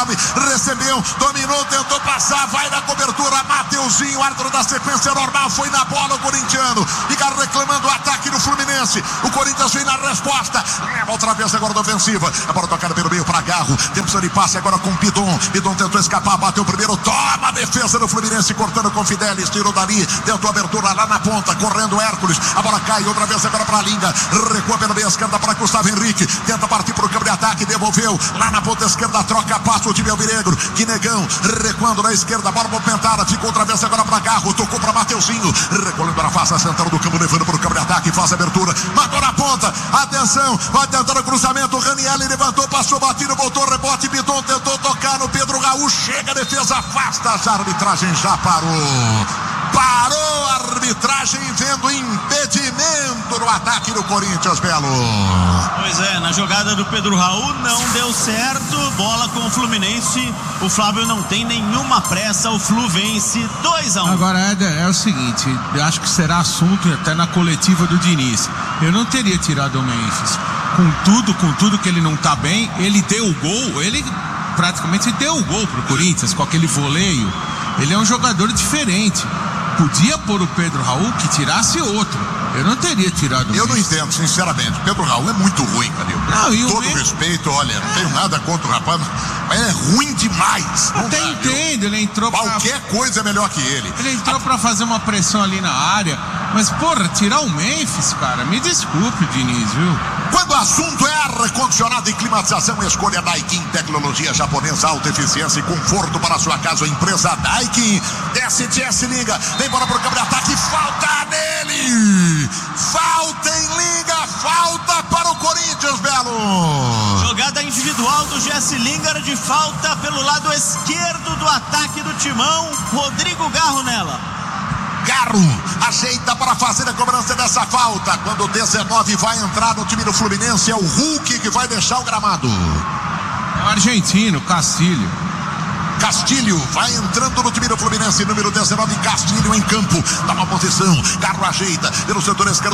19, recebeu, dominou, tentou passar, vai na cobertura, Mateuzinho, árbitro da sequência normal, foi na bola o corintiano, fica reclamando o ataque do Fluminense, o Corinthians vem na resposta, leva outra vez agora da ofensiva, a bola tocada pelo meio para Garro, tempo de passe agora com Pidon tentou escapar, bateu o primeiro, toma a defesa do Fluminense, cortando com Fidelis, tirou dali, tentou abertura lá na ponta, correndo Hércules, a bola cai outra vez agora para Linga, recua pela meia esquerda para Gustavo Henrique, tenta partir para o campo de ataque, devolveu lá na ponta esquerda, troca, passa o time alvinegro, Guinegão, recuando na esquerda, bola movimentada, ficou outra vez agora para Garro, tocou para Mateuzinho, recolhendo na face central do campo, levando para o campo de ataque, faz a abertura, matou na ponta, atenção, vai tentar o cruzamento, Ranieri levantou, passou batido, voltou, rebote, Bidon tentou tocar no Pedro Raul, chega, a defesa afasta, a arbitragem já parou a arbitragem vendo impedimento no ataque do Corinthians, Belo. Pois é, na jogada do Pedro Raul não deu certo, bola com o Fluminense, o Flávio não tem nenhuma pressa, o Flu vence 2-1. Agora, Éder, é o seguinte, eu acho que será assunto até na coletiva do Diniz, eu não teria tirado o Memphis, com tudo que ele não tá bem, ele deu o gol, ele praticamente deu o gol pro Corinthians com aquele voleio, ele é um jogador diferente. Podia pôr o Pedro Raul que tirasse outro. Eu não teria tirado. Eu não entendo, sinceramente. Pedro Raul é muito ruim, Calil. Não, todo respeito, olha, não tenho nada contra o rapaz, mas ele é ruim demais. Até entendo, ele entrou qualquer coisa é melhor que ele. Ele entrou pra fazer uma pressão ali na área. Mas, porra, tirar o Memphis, cara, me desculpe, Diniz, viu? Quando o assunto é ar-condicionado e climatização, escolha Daikin, tecnologia japonesa, alta eficiência e conforto para a sua casa, empresa Daikin. DSTS Liga, vem bola pro campo de ataque, falta nele! Falta em Liga, falta para o Corinthians, Belo! Jogada individual do Jesse Lingard, falta pelo lado esquerdo do ataque do Timão, Rodrigo Garro nela. Garro ajeita para fazer a cobrança dessa falta. Quando o 19 vai entrar no time do Fluminense, é o Hulk que vai deixar o gramado. É o argentino, Castilho vai entrando no time do Fluminense, número 19, Castilho em campo, dá uma posição, Garro ajeita pelo setor esquerdo.